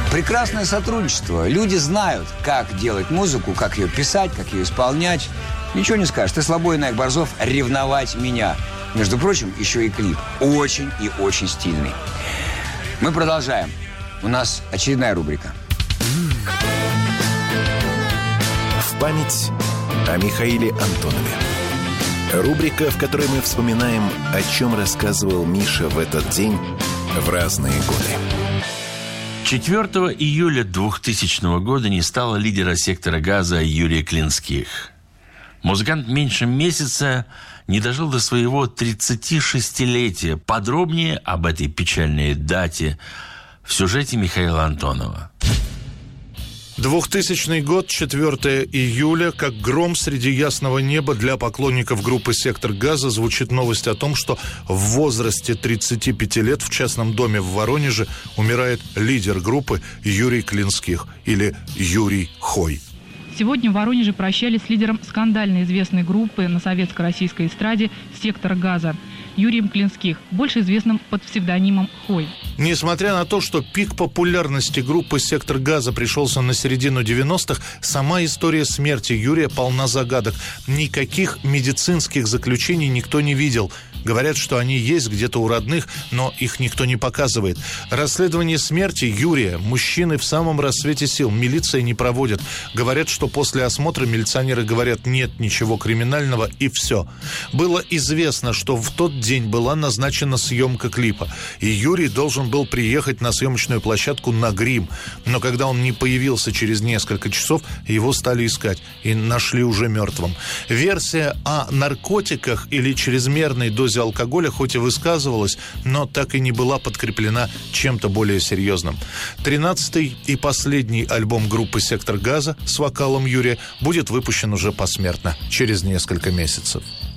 Прекрасное сотрудничество. Люди знают, как делать музыку, как ее писать, как ее исполнять. Ничего не скажешь. Ты слабой, Найк Борзов, ревновать меня. Между прочим, еще и клип. Очень и очень стильный. Мы продолжаем. У нас очередная рубрика. В память о Михаиле Антонове. Рубрика, в которой мы вспоминаем, о чем рассказывал Миша в этот день в разные годы. 4 июля 2000 года не стало лидера сектора газа Юрия Клинских. Музыкант меньше месяца не дожил до своего 36-летия. Подробнее об этой печальной дате в сюжете Михаила Антонова. 2000 год, 4 июля, как гром среди ясного неба для поклонников группы «Сектор газа» звучит новость о том, что в возрасте 35 лет в частном доме в Воронеже умирает лидер группы Юрий Клинских, или Юрий Хой. Сегодня в Воронеже прощались с лидером скандально известной группы на советско-российской эстраде «Сектор газа» Юрием Клинских, больше известным под псевдонимом Хой. Несмотря на то, что пик популярности группы «Сектор газа» пришелся на середину 90-х, сама история смерти Юрия полна загадок. Никаких медицинских заключений никто не видел. Говорят, что они есть где-то у родных, но их никто не показывает. Расследование смерти Юрия мужчины в самом рассвете сил. Милиция не проводит. Говорят, что после осмотра милиционеры говорят, нет ничего криминального, и все. Было известно, что в тот день была назначена съемка клипа. И Юрий должен был приехать на съемочную площадку на грим. Но когда он не появился через несколько часов, его стали искать. И нашли уже мертвым. Версия о наркотиках или чрезмерной дозе алкоголя хоть и высказывалась, но так и не была подкреплена чем-то более серьезным. 13-й и последний альбом группы «Сектор газа» с вокалом Юрия будет выпущен уже посмертно, через несколько месяцев.